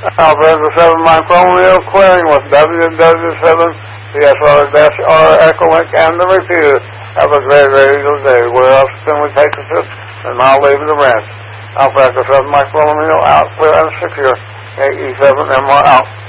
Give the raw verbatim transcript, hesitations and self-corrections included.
Alpha Echo seven Mike Romeo clearing with W W seven P S R dash R Echo Link and the repeater. Have a great radio day. Where else can we take a trip? And I'll leave the rest. Alpha Echo seven Mike Romeo out, clear and secure. eight E seven M R out.